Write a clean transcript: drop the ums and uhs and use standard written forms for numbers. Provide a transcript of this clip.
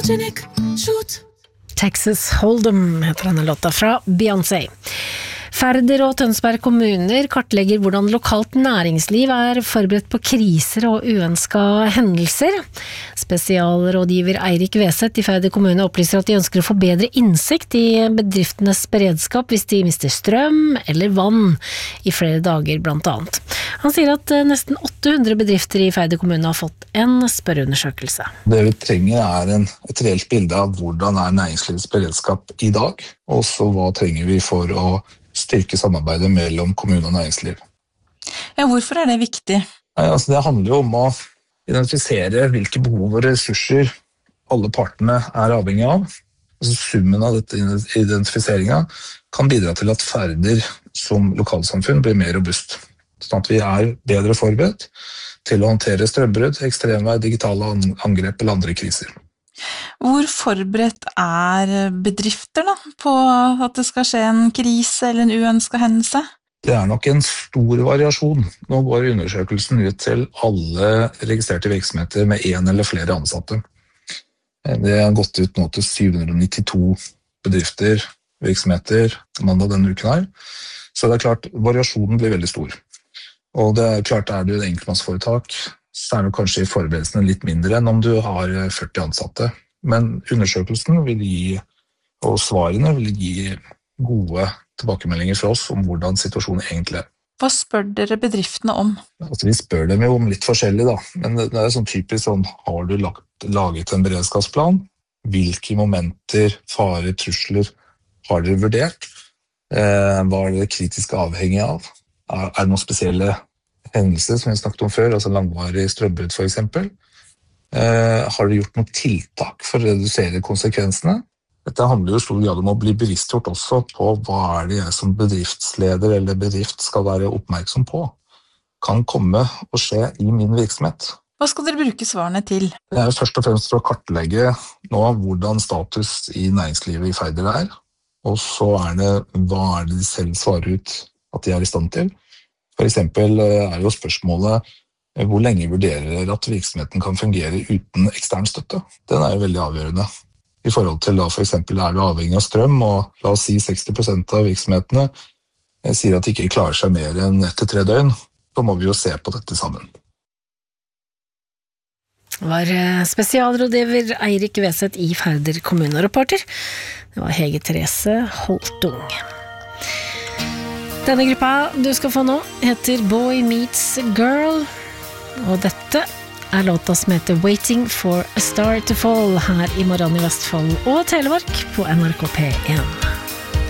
Photogenic, shoot. Texas Hold'em heter denne låta fra Beyoncé. Færder og Tønsberg kommuner kartlegger hvordan lokalt næringsliv forberedt på kriser og uønskede hendelser. Spesialrådgiver Eirik Veseth i Færder kommune opplyser at de ønsker å få bedre innsikt i bedriftenes beredskap hvis de mister strøm eller vann i flere dager blant annet. Han sier at nesten 800 bedrifter i Færder kommune har fått en spørreundersøkelse. Det vi trenger et reelt bilde av hvordan næringslivets beredskap i dag, og så hva trenger vi for å styrke samarbeidet mellom kommune og næringsliv. Ja, hvorfor det viktig? Det handler jo om å identifisere hvilke behov og ressurser alle partene avhengig av. Summen av dette identifiseringen kan bidra til at Færder som lokalsamfunn blir mer robust. Sånn at vi bedre forberedt til å håndtere strømbrudd, ekstremvær, digitale angrep eller andre kriser. Hvor forberedt bedrifter på at det skal skje en krise eller en uønsket hendelse? Det nok en stor variasjon. Nå går undersøkelsen ut til alle registrerte virksomheter med en eller flere ansatte. Det har gått ut nå til 792 bedrifter, virksomheter, mandag denne uken her. Så det klart, variasjonen blir veldig stor. Og det klart, du et enkeltmannsforetak, så det kanskje i forberedelsene litt mindre enn om du har 40 ansatte. Men undersøkelsen og svarene vil gi gode tilbakemeldinger fra oss om hvordan situasjonen egentlig Hva spør dere bedriftene om? Vi spør dem jo om litt forskjellig, da. Men det sånn typisk sånn, har du laget en beredskapsplan? Hvilke momenter, farer, trusler har dere vurdert? Hva det kritiske avhengig av? Det noen spesielle hendelser som vi snakket om før, altså langvarig strømbrudd for eksempel? Har du gjort noen tiltak for å redusere konsekvensene? Dette handler jo i stor grad om å bli bevisstgjort også på hva det jeg som bedriftsleder eller bedrift skal være oppmerksom på. Kan komme og skje i min virksomhet. Hva skal dere bruke svarene til? Det først og fremst for å kartlegge nå hvordan status i næringslivet i Færder og så det hva det de selv svarer ut at de i stand til. For eksempel jo spørsmålet hvor lenge vurderer dere at virksomheten kan fungere uten ekstern støtte? Den jo veldig avgjørende. I forhold til da for eksempel du avhengig av strøm, og la oss si 60% av virksomhetene sier at de ikke klarer seg mer enn 1 til 3 døgn. Da må vi jo se på dette sammen. Var spesialrådgiver Eirik Veseth i Færder kommunereporter. Det var Hege Therese Holtung. Denne gruppa du skal få nå heter Boy Meets Girl, og dette låta som heter Waiting for a Star to Fall her i Morgen i Vestfold og Telemark på NRK P1.